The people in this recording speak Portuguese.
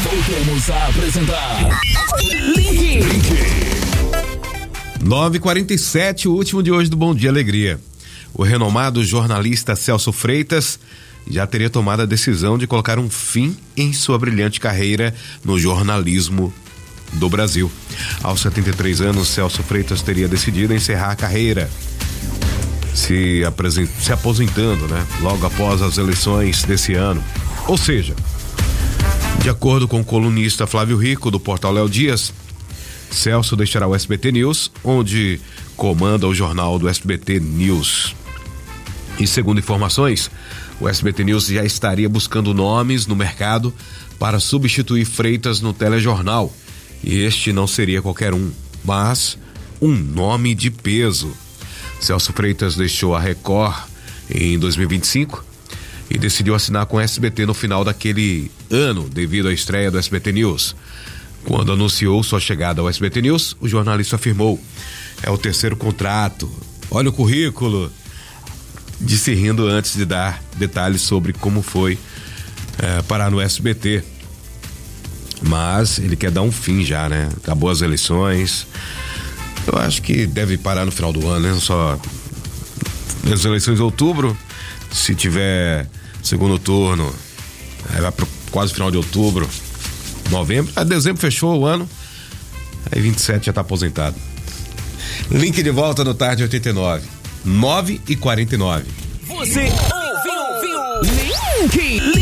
Voltamos a apresentar Link. 9h47, o último de hoje do Bom Dia Alegria. O renomado jornalista Celso Freitas já teria tomado a decisão de colocar um fim em sua brilhante carreira no jornalismo do Brasil. Aos 73 anos, Celso Freitas teria decidido encerrar a carreira, se aposentando, né? Logo após as eleições desse ano. Ou seja, de acordo com o colunista Flávio Rico, do portal Léo Dias, Celso deixará o SBT News, onde comanda o jornal do SBT News. E segundo informações, o SBT News já estaria buscando nomes no mercado para substituir Freitas no telejornal. E este não seria qualquer um, mas um nome de peso. Celso Freitas deixou a Record em 2025 e decidiu assinar com o SBT no final daquele ano, devido à estreia do SBT News. Quando anunciou sua chegada ao SBT News, o jornalista afirmou: é o terceiro contrato, olha o currículo, disse rindo antes de dar detalhes sobre como foi parar no SBT. Mas ele quer dar um fim já, né? Acabou as eleições. Eu acho que deve parar no final do ano, né? Só as eleições de outubro, se tiver segundo turno, aí vai pro quase final de outubro, novembro, a dezembro fechou o ano, aí 27 já tá aposentado. Link de volta no Tarde 89, 9h49. Você ouviu Link.